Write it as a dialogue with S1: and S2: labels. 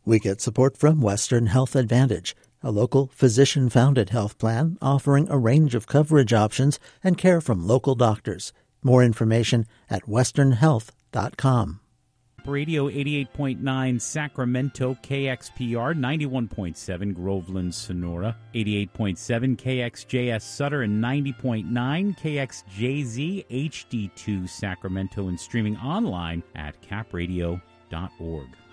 S1: We get support from Western Health Advantage, a local physician-founded health plan offering a range of coverage options and care from local doctors. More information at westernhealth.com.
S2: Radio 88.9 Sacramento KXPR, 91.7 Groveland, Sonora, 88.7 KXJS Sutter, and 90.9 KXJZ HD2 Sacramento, and streaming online at capradio.org.